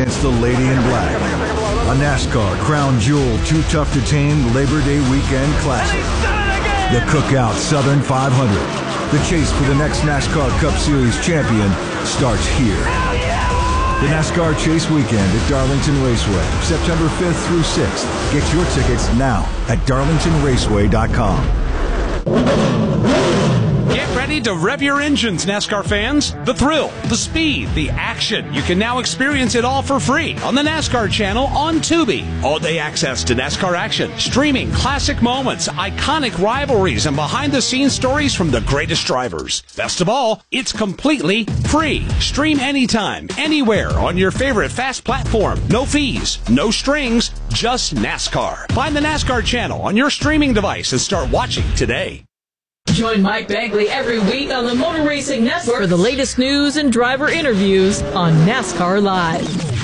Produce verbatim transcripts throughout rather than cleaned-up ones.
against the Lady in Black. A NASCAR Crown Jewel Too Tough to Tame Labor Day Weekend Classic. The Cookout Southern five hundred. The chase for the next NASCAR Cup Series champion starts here. The NASCAR Chase Weekend at Darlington Raceway, September fifth through sixth. Get your tickets now at darlington raceway dot com. Get ready to rev your engines, NASCAR fans. The thrill, the speed, the action. You can now experience it all for free on the NASCAR channel on Tubi. All-day access to NASCAR action, streaming classic moments, iconic rivalries, and behind-the-scenes stories from the greatest drivers. Best of all, it's completely free. Stream anytime, anywhere on your favorite fast platform. No fees, no strings, just NASCAR. Find the NASCAR channel on your streaming device and start watching today. Join Mike Bagley every week on the Motor Racing Network for the latest news and driver interviews on NASCAR Live.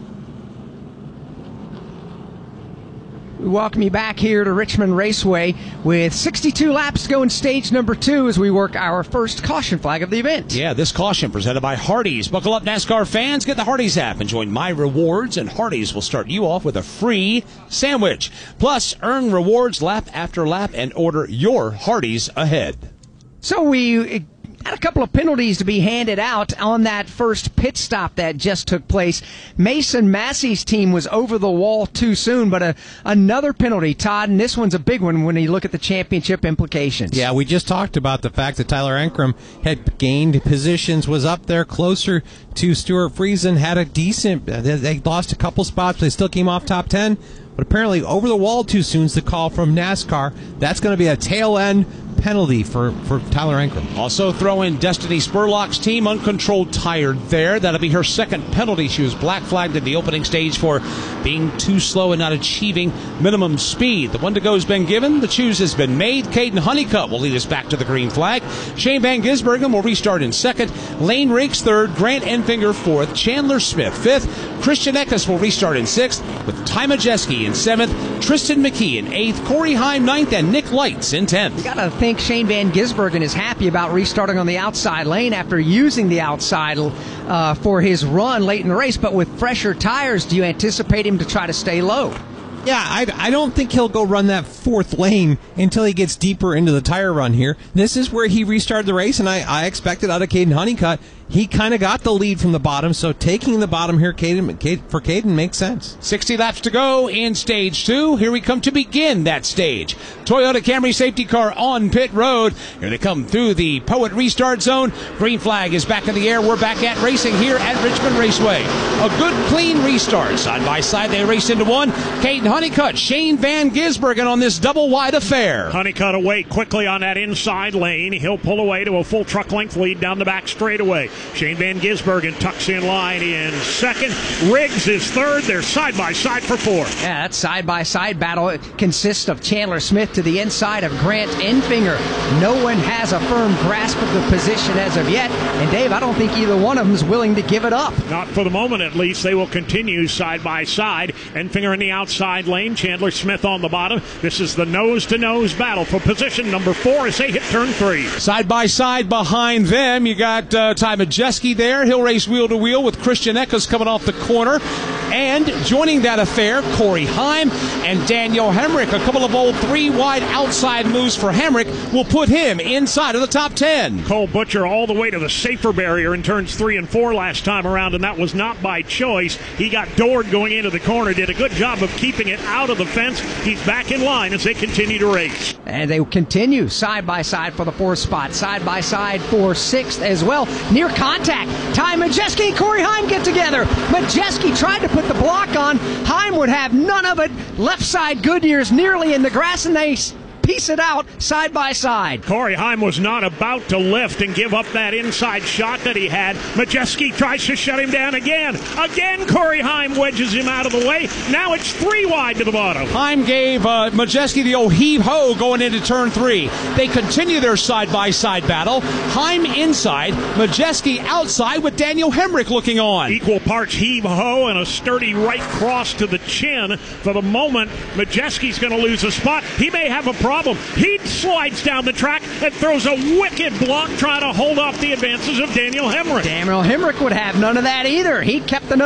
We welcome you back here to Richmond Raceway with sixty-two laps to go in stage number two as we work our first caution flag of the event. Yeah, this caution presented by Hardee's. Buckle up, NASCAR fans. Get the Hardee's app and join My Rewards, and Hardee's will start you off with a free sandwich. Plus, earn rewards lap after lap and order your Hardee's ahead. So we had a couple of penalties to be handed out on that first pit stop that just took place. Mason Massey's team was over the wall too soon, but a, another penalty, Todd, and this one's a big one when you look at the championship implications. Yeah, we just talked about the fact that Tyler Ankrum had gained positions, was up there closer to Stuart Friesen, had a decent, they lost a couple spots, but they still came off top ten. But apparently over the wall too soon is the call from NASCAR. That's going to be a tail end penalty for, for Tyler Ankrum. Also throw in Destiny Spurlock's team, uncontrolled tire there. That'll be her second penalty. She was black flagged in the opening stage for being too slow and not achieving minimum speed. The one to go has been given. The choose has been made. Caden Honeycutt will lead us back to the green flag. Shane Van Gisbergen will restart in second. Lane Rakes third. Grant Enfinger fourth. Chandler Smith fifth. Christian Eckes will restart in sixth, with Ty Majeski in seventh. Tristan McKee in eighth. Corey Heim ninth, and Nick Lights in tenth. You gotta think Shane Van Gisbergen is happy about restarting on the outside lane after using the outside uh, for his run late in the race, but with fresher tires, do you anticipate him to try to stay low? Yeah, I, I don't think he'll go run that fourth lane until he gets deeper into the tire run here. This is where he restarted the race, and I, I expected out of Caden Honeycutt. He kind of got the lead from the bottom, so taking the bottom here Caden, Caden, for Caden makes sense. sixty laps to go in stage two. Here we come to begin that stage. Toyota Camry safety car on pit road. Here they come through the Poet restart zone. Green flag is back in the air. We're back at racing here at Richmond Raceway. A good, clean restart. Side by side, they race into one. Caden Honeycutt, Shane Van Gisbergen on this double-wide affair. Honeycutt away quickly on that inside lane. He'll pull away to a full truck length lead down the back straightaway. Shane Van Gisbergen tucks in line in second. Riggs is third. They're side-by-side for fourth. Yeah, that side-by-side battle consists of Chandler Smith to the inside of Grant Enfinger. No one has a firm grasp of the position as of yet. And, Dave, I don't think either one of them is willing to give it up. Not for the moment, at least. They will continue side-by-side. Enfinger in the outside lane. Chandler Smith on the bottom. This is the nose-to-nose battle for position number four as they hit turn three. Side-by-side behind them, you got uh, Ty Majeski there. He'll race wheel-to-wheel with Christian Eckes coming off the corner. And joining that affair, Corey Heim and Daniel Hemrick. A couple of old three-wide outside moves for Hemrick will put him inside of the top ten. Cole Butcher all the way to the safer barrier in turns three and four last time around, and that was not by choice. He got doored going into the corner, did a good job of keeping it out of the fence. He's back in line as they continue to race. And they continue side-by-side for the fourth spot, side-by-side for sixth as well. Near contact. Ty Majeski and Corey Heim get together. Majeski tried to put the block on. Heim would have none of it. Left side Goodyear's nearly in the grass, and they piece it out side by side. Corey Heim was not about to lift and give up that inside shot that he had. Majeski tries to shut him down again. Again, Corey Heim wedges him out of the way. Now it's three wide to the bottom. Heim gave uh, Majeski the old heave-ho going into turn three. They continue their side-by-side battle. Heim inside, Majeski outside with Daniel Hemrick looking on. Equal parts heave-ho and a sturdy right cross to the chin. For the moment, Majeski's going to lose a spot. He may have a problem. He slides down the track and throws a wicked block trying to hold off the advances of Daniel Hemrick. Daniel Hemrick would have none of that either. He kept the